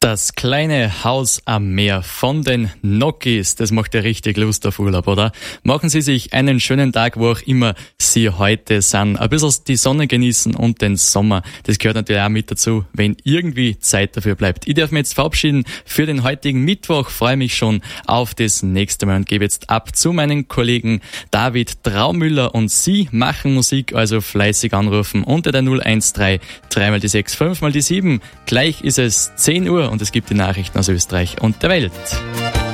Das kleine Haus am Meer von den Nokis, das macht ja richtig Lust auf Urlaub, oder? Machen Sie sich einen schönen Tag, wo auch immer Sie heute sind. Ein bisschen die Sonne genießen und den Sommer. Das gehört natürlich auch mit dazu, wenn irgendwie Zeit dafür bleibt. Ich darf mich jetzt verabschieden für den heutigen Mittwoch. Freue mich schon auf das nächste Mal und gebe jetzt ab zu meinen Kollegen David Traumüller, und Sie machen Musik, also fleißig anrufen unter der 013 3 mal die 6 5 mal die 7. Gleich ist es 10 Uhr und es gibt die Nachrichten aus Österreich und der Welt.